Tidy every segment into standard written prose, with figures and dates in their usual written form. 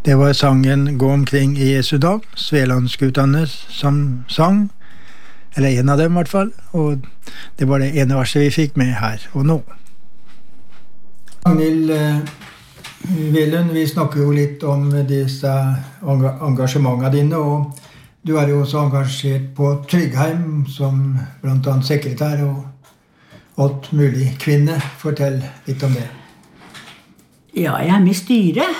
Det var sangen Gå omkring I Jesu dag, Svelandskutane som sang, eller en av dem I hvert fall, og det var det ene verset vi fikk med her og nå. Ragnhild Velund, vi snakker jo litt om disse engasjementene dine, og du jo også engasjert på Tryggheim som blant annet sekretær og alt mulig kvinne. Fortell litt om det. Ja, jeg med i styret,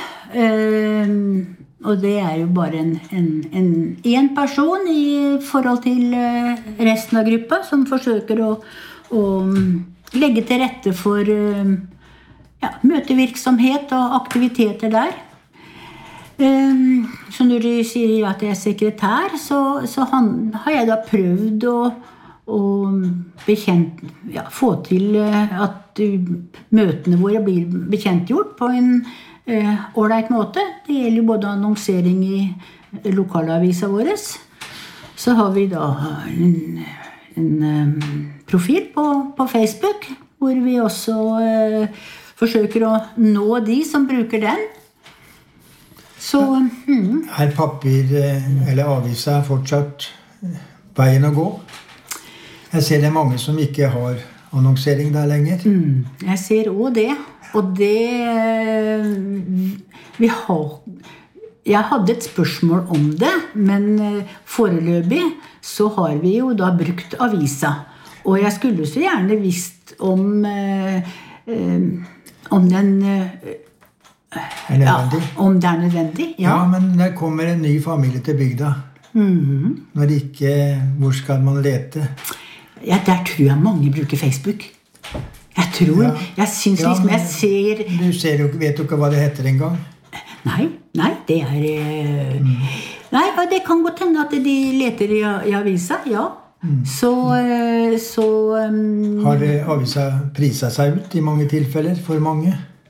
og det jo bare en person I forhold til resten av gruppa som forsøker å legge til rette for møtevirksomhet og aktiviteter der. Så når du sier at jeg sekretær, så har jeg da prøvd å få til at møtene våre blir bekjentgjort på en ordentlig måte. Det gjelder jo både annonsering I lokalavisa våres. Så har vi da en profil på Facebook, hvor vi også forsøker å nå de som bruker den. Så, papir eller avisa fortsatt veien å gå? Jeg ser det mange som ikke har annonsering der lenger. Jeg ser også det. Og det jeg hadde et spørsmål om det, men foreløpig så har vi jo da brukt avisa. Og jeg skulle så gjerne visst om den om det nødvendig. Ja, men det kommer en ny familie til bygda. Når ikke, hvor skal man lete? Ja, der tror jeg mange bruker Facebook. Jeg tror, jeg synes liksom jeg ser... Du ser jo, vet jo ikke hva det heter en gang. Nei, det Nei, og det kan godt hende at de leter I avisa, ja. Så har avisa priset seg ut I mange tilfeller for mange?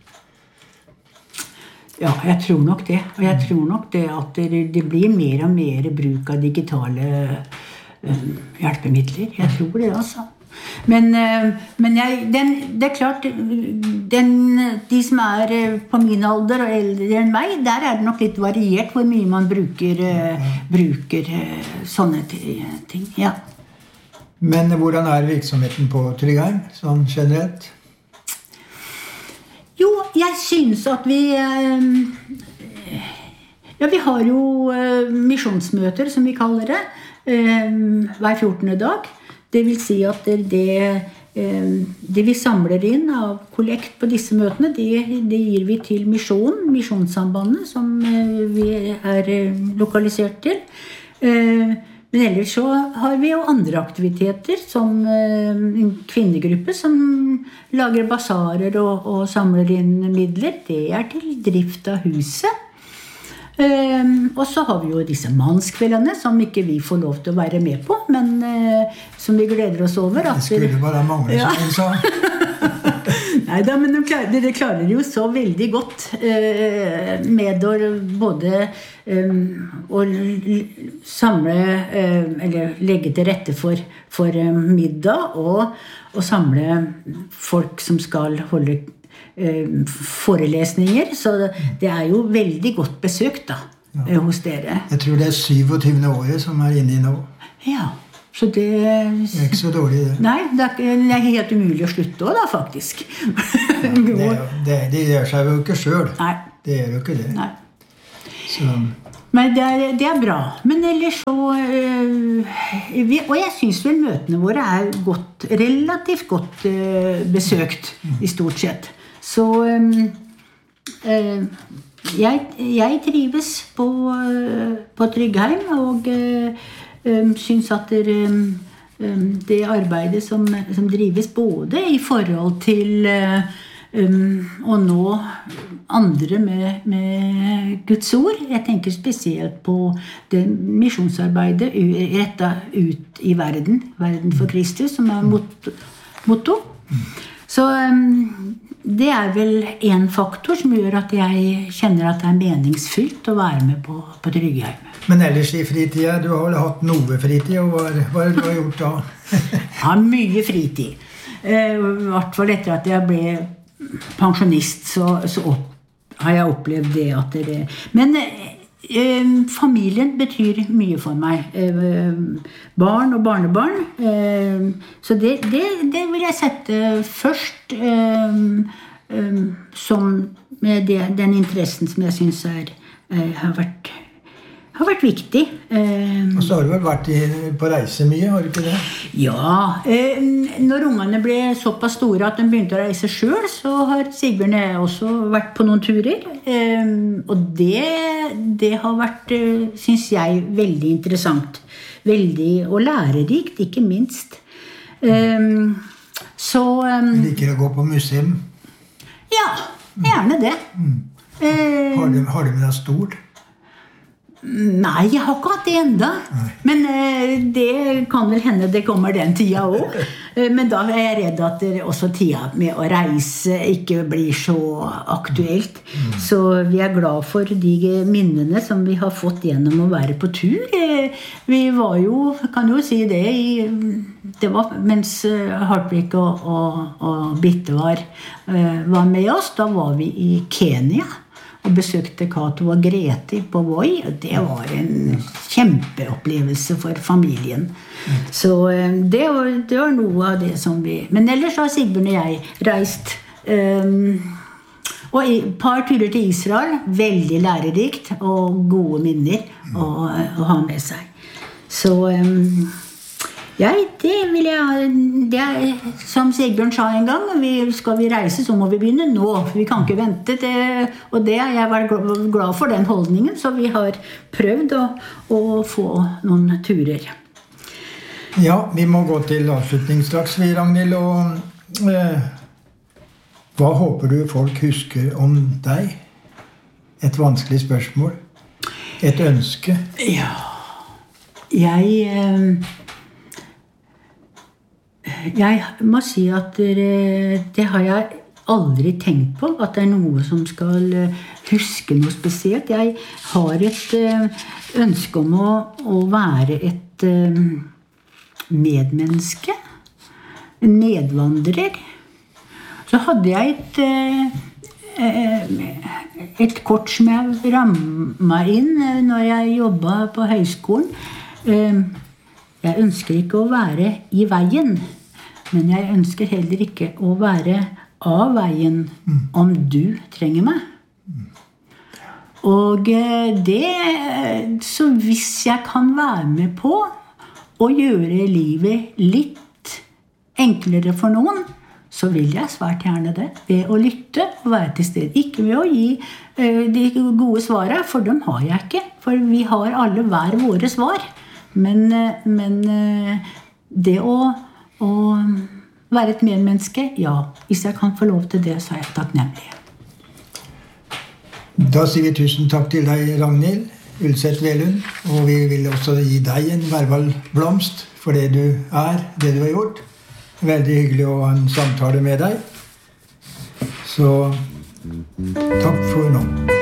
Ja, jeg tror nok det. Og jeg tror nok det at det blir mer og mer bruk av digitale hjelpemidler. Jeg tror det, altså. Men det klart, de som på min alder og eldre enn meg, der det nok litt variert hvor mye man bruker sånne ting, ja. Men hvordan virksomheten på Tryggheim, sånn generelt? Jo, jeg synes at vi har jo misjonsmøter, som vi kaller det, hver 14. dag. Det vil si at det vi samler inn av kollekt på disse møtene, det gir vi til Misjonssambandet, som vi lokalisert til. Men ellers så har vi jo andre aktiviteter, som en kvinnegruppe som lager basarer og samler inn midler. Det til drift av huset. Og så har vi jo disse mannskveldene som ikke vi får lov til å være med på, men som vi gleder oss over. Det skulle bare mangle, som hun sa. Neida, men dere klarer jo så veldig godt med å både å samle eller legge til rette for middag og samle folk som skal holde forelesninger, så det jo veldig godt besøkt da, hos dere. Jeg tror det 27. året som inne I nå. Ja, så det ikke så dårlig det. Nei, det helt umulig å slutte også da, faktisk. Det gjør seg jo ikke selv. Nei. Det gjør jo ikke det. Nei. Så... Men det bra. Men ellers så... og jeg synes vel møtene våre relativt godt besøkt, I stort sett. Så jeg trives på Tryggheim, og synes at det arbeidet som drives både I forhold til å nå andre med Guds ord. Jeg tenker spesielt på det misjonsarbeidet rettet ut I verden for Kristus, som motto. Så det vel en faktor som gjør at jeg kjenner at det meningsfylt å være med på Tryggheim. Men ellers I fritida, du har vel hatt noe fritid, og hva du har gjort da? Ja, mye fritid. I hvert fall etter at jeg ble pensjonist, så har jeg opplevd det at men familien betyr mye for meg. Barn og barnebarn. Så det vil jeg sette først som den interessen som jeg synes har vært viktig. Og så har du vel vært på reise mye, har du ikke det? Ja, når ungene ble såpass store at de begynte å reise selv, så har Sigbjørn og jeg også vært på noen turer. Og det har vært, synes jeg, veldig interessant. Veldig, og lærerikt, ikke minst. Så... Liker å gå på museum? Ja, gjerne det. Har du med deg stol? Nei, jeg har ikke hatt det enda. Men det kan vel hende det kommer den tida også. Men da er jeg redd at også tida med å reise ikke blir så aktuelt. Så vi er glad for de minnene som vi har fått gjennom å være på tur. Vi var jo, kan jo si det, det var mens Hartvig og Bitte var med oss. Da var vi I Kenya og besøkte Kato og Grete på Voi, og det var en kjempeopplevelse for familien. Så det var noe av det som vi... Men ellers har Sigbjørn og jeg reist og et par turer til Israel, veldig lærerikt og gode minner å ha med seg. Så... det vil jeg, som Sigbjørn sa en gang, skal vi reise så må vi begynne nå, vi kan ikke vente og det har jeg vært glad for den holdningen, så vi har prøvd å få noen turer. Ja, vi må gå til avslutning straks, Ragnhild, og hva håper du folk husker om deg? Et vanskelig spørsmål, et ønske? Ja, jeg må si at det har jeg aldri tenkt på, at det noe som skal huske noe spesielt. Jeg har et ønske om å være et medmenneske, en medvandrer. Så hadde jeg et kort som jeg rammet inn når jeg jobbet på høyskolen. Jeg ønsker ikke å være I veien, men jeg ønsker heller ikke å være av veien om du trenger meg. Og så hvis jeg kan være med på å gjøre livet litt enklere for noen, så vil jeg svært gjerne det, ved å lytte og være til stede. Ikke ved å gi de gode svarene, for dem har jeg ikke, for vi har alle hver våre svar. Men det å være et medmenneske, ja, hvis jeg kan få lov til det, så jeg takknemlig. Da sier vi tusen takk til deg, Ragnhild Ulseth Velund, og vi vil også gi deg en verbal blomst for det du det du har gjort. Veldig hyggelig å ha en samtale med deg. Så takk for nå.